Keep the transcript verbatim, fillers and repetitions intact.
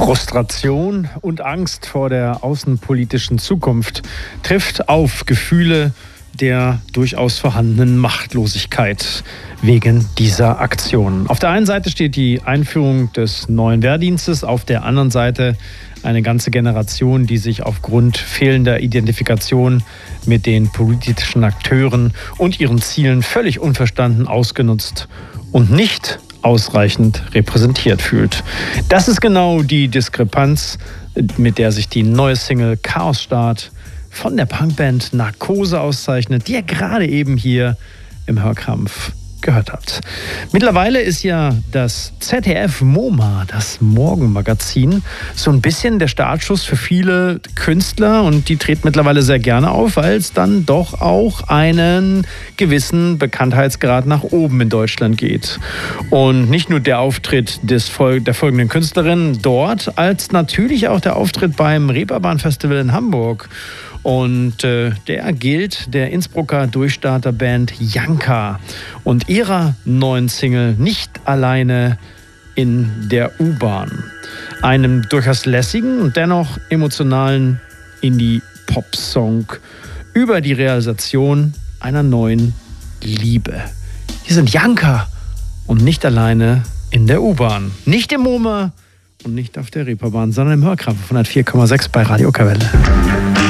Frustration und Angst vor der außenpolitischen Zukunft trifft auf Gefühle der durchaus vorhandenen Machtlosigkeit wegen dieser Aktion. Auf der einen Seite steht die Einführung des neuen Wehrdienstes, auf der anderen Seite eine ganze Generation, die sich aufgrund fehlender Identifikation mit den politischen Akteuren und ihren Zielen völlig unverstanden, ausgenutzt und nicht ausreichend repräsentiert fühlt. Das ist genau die Diskrepanz, mit der sich die neue Single Chaosstaat von der Punkband Narkose auszeichnet, die ihr gerade eben hier im Hörkrampf gehört habt. Mittlerweile ist ja das Z D F MoMA, das Morgenmagazin, so ein bisschen der Startschuss für viele Künstler und die treten mittlerweile sehr gerne auf, weil es dann doch auch einen gewissen Bekanntheitsgrad nach oben in Deutschland geht. Und nicht nur der Auftritt des Fol- der folgenden Künstlerin dort, als natürlich auch der Auftritt beim Reeperbahn Festival in Hamburg. Und äh, der gilt der Innsbrucker Durchstarterband Janka und ihrer neuen Single Nicht alleine in der U-Bahn. Einem durchaus lässigen und dennoch emotionalen Indie-Pop-Song über die Realisation einer neuen Liebe. Hier sind Janka und Nicht alleine in der U-Bahn. Nicht im MoMA und nicht auf der Reeperbahn, sondern im Hörkrampf auf hundertvier Komma sechs bei Radio Kawelle.